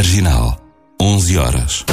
Marginal, 11 horas.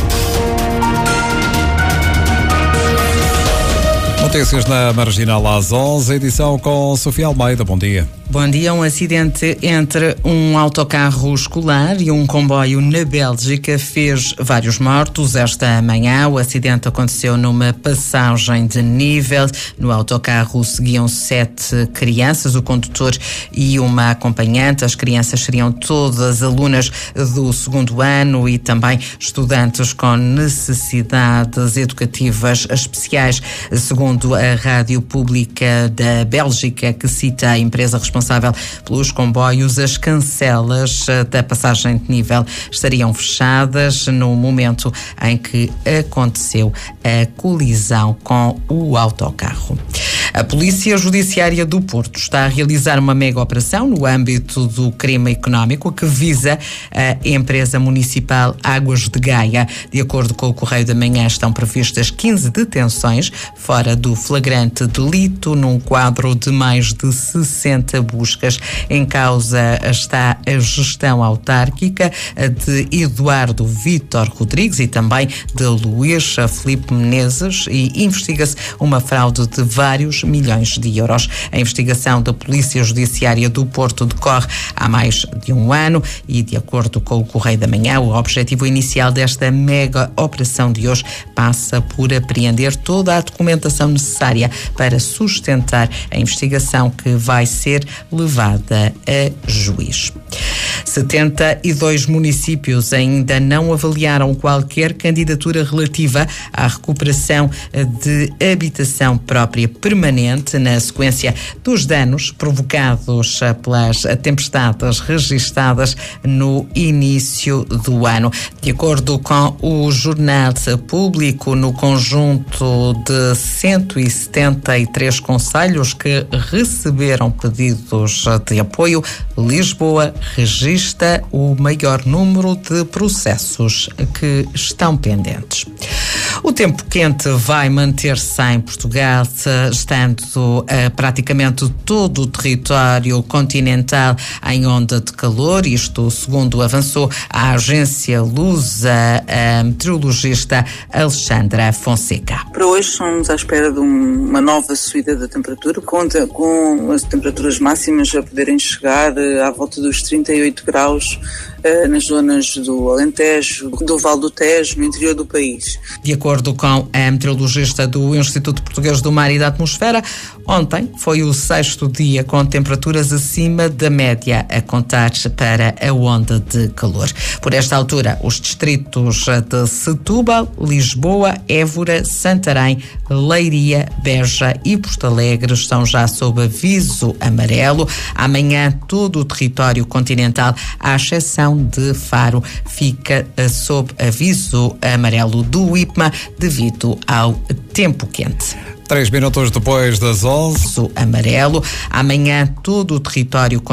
Notícias na Marginal às 11, edição com Sofia Almeida. Bom dia. Bom dia. Um acidente entre um autocarro escolar e um comboio na Bélgica fez vários mortos esta manhã. O acidente aconteceu numa passagem de nível. No autocarro seguiam 7 crianças, o condutor e uma acompanhante. As crianças seriam todas alunas do 2º ano e também estudantes com necessidades educativas especiais. Segundo a Rádio Pública da Bélgica, que cita a empresa responsável pelos comboios, as cancelas da passagem de nível estariam fechadas no momento em que aconteceu a colisão com o autocarro. A Polícia Judiciária do Porto está a realizar uma mega operação no âmbito do crime económico que visa a empresa municipal Águas de Gaia. De acordo com o Correio da Manhã, estão previstas 15 detenções fora do flagrante delito, num quadro de mais de 60 buscas. Em causa está a gestão autárquica de Eduardo Vítor Rodrigues e também de Luís Filipe Menezes, e investiga-se uma fraude de vários milhões de euros. A investigação da Polícia Judiciária do Porto decorre há mais de um ano e, de acordo com o Correio da Manhã, o objetivo inicial desta mega operação de hoje passa por apreender toda a documentação necessária para sustentar a investigação, que vai ser levada a juiz. 72 municípios ainda não avaliaram qualquer candidatura relativa à recuperação de habitação própria permanente na sequência dos danos provocados pelas tempestades registadas no início do ano. De acordo com o Jornal Público, no conjunto de 173 concelhos que receberam pedidos de apoio, Lisboa registra o maior número de processos que estão pendentes. O tempo quente vai manter-se em Portugal, estando praticamente todo o território continental em onda de calor. Isto segundo avançou a agência lusa, a meteorologista Alexandra Fonseca. Para hoje estamos à espera de uma nova subida da temperatura, com as temperaturas máximas a poderem chegar à volta dos 38 graus nas zonas do Alentejo, do Vale do Tejo, no interior do país. De acordo com a meteorologista do Instituto Português do Mar e da Atmosfera, ontem foi o 6º dia com temperaturas acima da média a contar para a onda de calor. Por esta altura, os distritos de Setúbal, Lisboa, Évora, Santarém, Leiria, Beja e Porto Alegre estão já sob aviso amarelo. Amanhã, todo o território continental, à exceção de Faro, fica sob aviso amarelo do IPMA devido ao tempo quente. 3 minutos depois das 11. Amarelo. Amanhã, todo o território